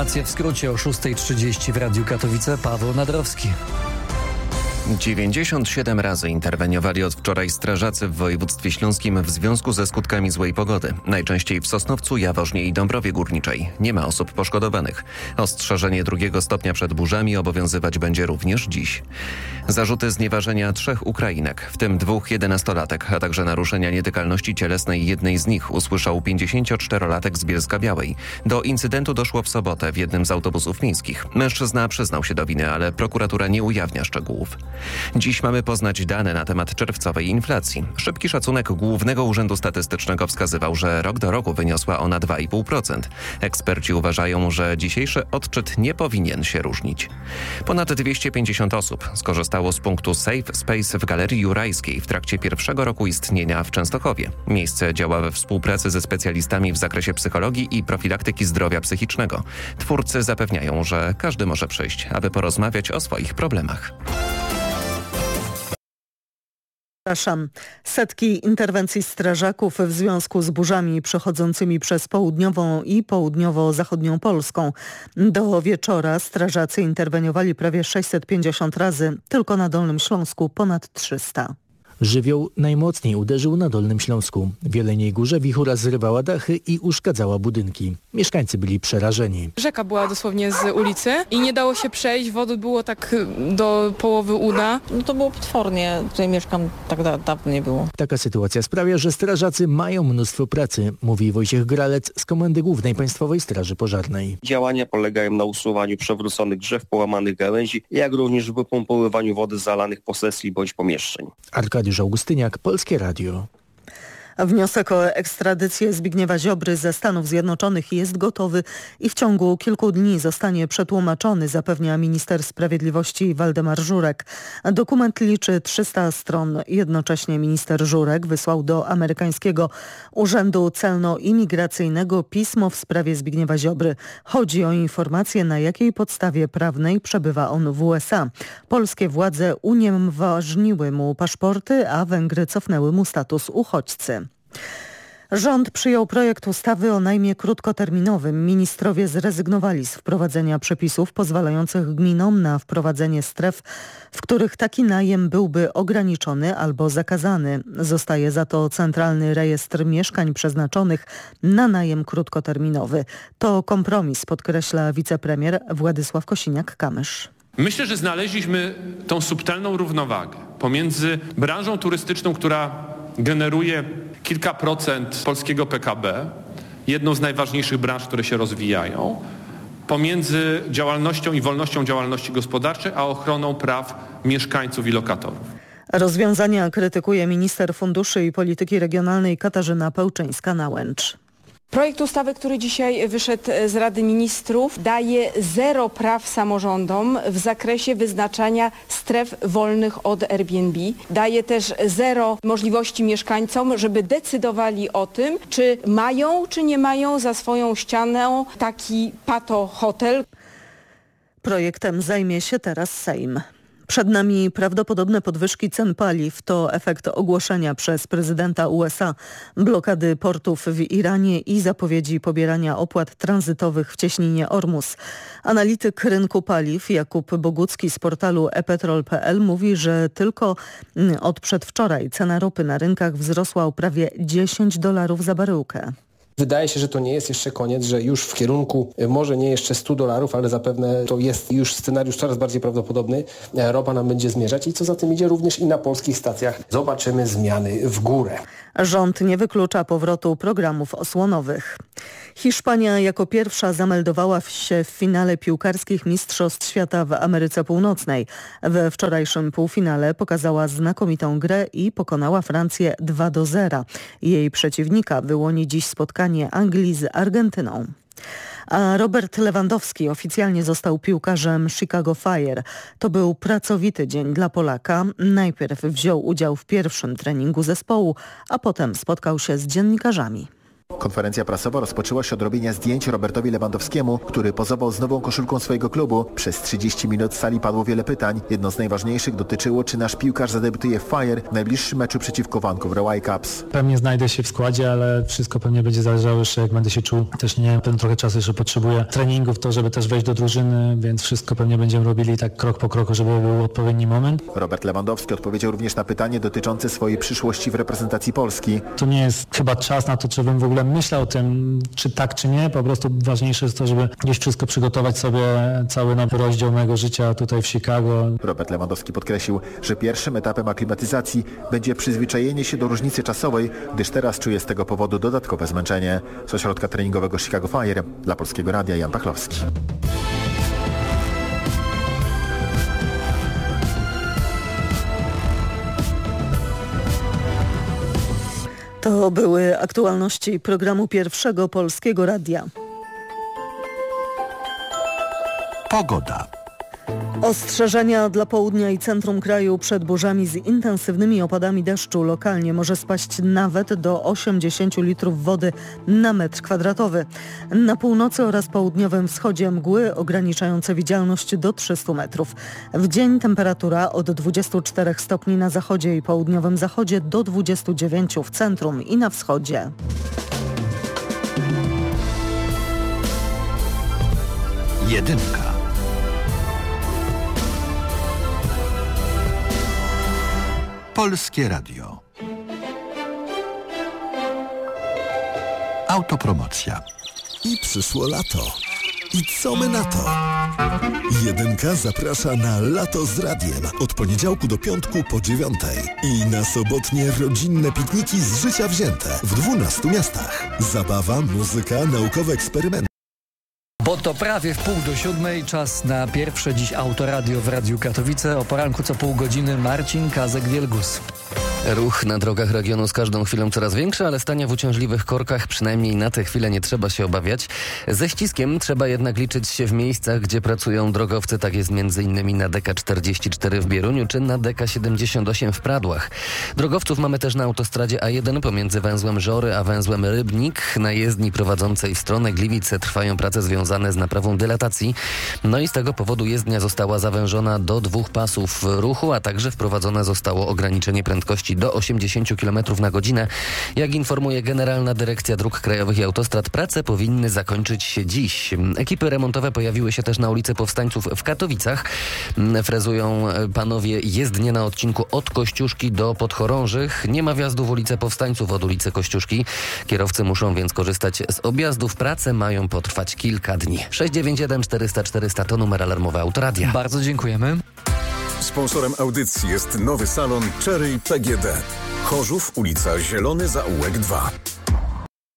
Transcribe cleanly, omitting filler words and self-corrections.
Informacje w skrócie o 6:30 w Radiu Katowice. Paweł Nadrowski. 97 razy interweniowali od wczoraj strażacy w województwie śląskim w związku ze skutkami złej pogody. Najczęściej w Sosnowcu, Jaworznie i Dąbrowie Górniczej. Nie ma osób poszkodowanych. Ostrzeżenie 2. stopnia przed burzami obowiązywać będzie również dziś. Zarzuty znieważenia 3 Ukrainek, w tym 2 11-latek, a także naruszenia nietykalności cielesnej jednej z nich usłyszał 54-latek z Bielska-Białej. Do incydentu doszło w sobotę w jednym z autobusów miejskich. Mężczyzna przyznał się do winy, ale prokuratura nie ujawnia szczegółów. Dziś mamy poznać dane na temat czerwcowej inflacji. Szybki szacunek Głównego Urzędu Statystycznego wskazywał, że rok do roku wyniosła ona 2,5%. Eksperci uważają, że dzisiejszy odczyt nie powinien się różnić. Ponad 250 osób skorzystało z punktu Safe Space w Galerii Jurajskiej w trakcie pierwszego roku istnienia w Częstochowie. Miejsce działa we współpracy ze specjalistami w zakresie psychologii i profilaktyki zdrowia psychicznego. Twórcy zapewniają, że każdy może przyjść, aby porozmawiać o swoich problemach. Setki interwencji strażaków w związku z burzami przechodzącymi przez południową i południowo-zachodnią Polską. Do wieczora strażacy interweniowali prawie 650 razy, tylko na Dolnym Śląsku ponad 300. Żywioł najmocniej uderzył na Dolnym Śląsku. W Jeleniej Górze wichura zrywała dachy i uszkadzała budynki. Mieszkańcy byli przerażeni. Rzeka była dosłownie z ulicy i nie dało się przejść. Wody było tak do połowy uda. No to było potwornie. Tutaj mieszkam tak dawno nie było. Taka sytuacja sprawia, że strażacy mają mnóstwo pracy, mówi Wojciech Gralec z Komendy Głównej Państwowej Straży Pożarnej. Działania polegają na usuwaniu przewróconych drzew, połamanych gałęzi, jak również wypompowywaniu wody z zalanych posesji bądź pomieszczeń. Arkadiusz Augustyniak, Polskie Radio. Wniosek o ekstradycję Zbigniewa Ziobry ze Stanów Zjednoczonych jest gotowy i w ciągu kilku dni zostanie przetłumaczony, zapewnia minister sprawiedliwości Waldemar Żurek. Dokument liczy 300 stron. Jednocześnie minister Żurek wysłał do amerykańskiego Urzędu Celno-Imigracyjnego pismo w sprawie Zbigniewa Ziobry. Chodzi o informację, na jakiej podstawie prawnej przebywa on w USA. Polskie władze unieważniły mu paszporty, a Węgry cofnęły mu status uchodźcy. Rząd przyjął projekt ustawy o najmie krótkoterminowym. Ministrowie zrezygnowali z wprowadzenia przepisów pozwalających gminom na wprowadzenie stref, w których taki najem byłby ograniczony albo zakazany. Zostaje za to Centralny Rejestr Mieszkań przeznaczonych na najem krótkoterminowy. To kompromis, podkreśla wicepremier Władysław Kosiniak-Kamysz. Myślę, że znaleźliśmy tą subtelną równowagę pomiędzy branżą turystyczną, która generuje kilka procent polskiego PKB, jedną z najważniejszych branż, które się rozwijają, pomiędzy działalnością i wolnością działalności gospodarczej, a ochroną praw mieszkańców i lokatorów. Rozwiązania krytykuje minister funduszy i polityki regionalnej Katarzyna Pełczyńska-Nałęcz. Projekt ustawy, który dzisiaj wyszedł z Rady Ministrów, daje 0 praw samorządom w zakresie wyznaczania stref wolnych od Airbnb. Daje też 0 możliwości mieszkańcom, żeby decydowali o tym, czy mają, czy nie mają za swoją ścianą taki pato-hotel. Projektem zajmie się teraz Sejm. Przed nami prawdopodobne podwyżki cen paliw. To efekt ogłoszenia przez prezydenta USA blokady portów w Iranie i zapowiedzi pobierania opłat tranzytowych w cieśninie Ormus. Analityk rynku paliw Jakub Bogucki z portalu epetrol.pl mówi, że tylko od przedwczoraj cena ropy na rynkach wzrosła o prawie $10 za baryłkę. Wydaje się, że to nie jest jeszcze koniec, że już w kierunku może nie jeszcze $100, ale zapewne to jest już scenariusz coraz bardziej prawdopodobny. Ropa nam będzie zmierzać i co za tym idzie również i na polskich stacjach zobaczymy zmiany w górę. Rząd nie wyklucza powrotu programów osłonowych. Hiszpania jako pierwsza zameldowała się w finale piłkarskich Mistrzostw Świata w Ameryce Północnej. We wczorajszym półfinale pokazała znakomitą grę i pokonała Francję 2-0. Jej przeciwnika wyłoni dziś spotkanie Anglii z Argentyną. A Robert Lewandowski oficjalnie został piłkarzem Chicago Fire. To był pracowity dzień dla Polaka. Najpierw wziął udział w pierwszym treningu zespołu, a potem spotkał się z dziennikarzami. Konferencja prasowa rozpoczęła się od robienia zdjęć Robertowi Lewandowskiemu, który pozował z nową koszulką swojego klubu. Przez 30 minut w sali padło wiele pytań. Jedno z najważniejszych dotyczyło, czy nasz piłkarz zadebiutuje w Fire w najbliższym meczu przeciwko Vancouver Whitecaps. Pewnie znajdę się w składzie, ale wszystko pewnie będzie zależało jeszcze, jak będę się czuł. Też nie wiem, trochę czasu jeszcze potrzebuję treningów, to żeby też wejść do drużyny, więc wszystko pewnie będziemy robili tak krok po kroku, żeby był odpowiedni moment. Robert Lewandowski odpowiedział również na pytanie dotyczące swojej przyszłości w reprezentacji Polski. To nie jest chyba czas na to, żebym w ogóle myślał o tym, czy tak, czy nie. Po prostu ważniejsze jest to, żeby gdzieś wszystko przygotować sobie, cały nowy rozdział mojego życia tutaj w Chicago. Robert Lewandowski podkreślił, że pierwszym etapem aklimatyzacji będzie przyzwyczajenie się do różnicy czasowej, gdyż teraz czuje z tego powodu dodatkowe zmęczenie. Z ośrodka treningowego Chicago Fire dla Polskiego Radia Jan Pachlowski. To były aktualności programu Pierwszego Polskiego Radia. Pogoda. Ostrzeżenia dla południa i centrum kraju przed burzami z intensywnymi opadami deszczu. Lokalnie może spaść nawet do 80 litrów wody na metr kwadratowy. Na północy oraz południowym wschodzie mgły ograniczające widzialność do 300 metrów. W dzień temperatura od 24 stopni na zachodzie i południowym zachodzie do 29 w centrum i na wschodzie. Jedynka. Polskie Radio. Autopromocja. I przyszło lato. I co my na to? Jedynka zaprasza na Lato z Radiem od poniedziałku do piątku po 9:00 i na sobotnie rodzinne pikniki z życia wzięte w 12 miastach. Zabawa, muzyka, naukowe eksperymenty. Bo to prawie w 6:30, czas na pierwsze dziś Autoradio w Radiu Katowice. O poranku co pół godziny Marcin Kazek-Wielgus. Ruch na drogach regionu z każdą chwilą coraz większy, ale stania w uciążliwych korkach przynajmniej na tę chwilę nie trzeba się obawiać. Ze ściskiem trzeba jednak liczyć się w miejscach, gdzie pracują drogowcy. Tak jest m.in. na DK44 w Bieruniu czy na DK78 w Pradłach. Drogowców mamy też na autostradzie A1 pomiędzy węzłem Żory a węzłem Rybnik. Na jezdni prowadzącej w stronę Gliwic trwają prace związane z naprawą dylatacji. No i z tego powodu jezdnia została zawężona do 2 pasów ruchu, a także wprowadzone zostało ograniczenie prędkości do 80 km na godzinę. Jak informuje Generalna Dyrekcja Dróg Krajowych i Autostrad, prace powinny zakończyć się dziś. Ekipy remontowe pojawiły się też na ulicy Powstańców w Katowicach. Frezują panowie jezdnię na odcinku od Kościuszki do Podchorążych. Nie ma wjazdu w ulicę Powstańców od ulicy Kościuszki. Kierowcy muszą więc korzystać z objazdów. Prace mają potrwać kilka dni. 691 400 400 to numer alarmowy Autoradia. Bardzo dziękujemy. Sponsorem audycji jest nowy salon Cherry PGD. Chorzów, ulica Zielony Zaułek 2.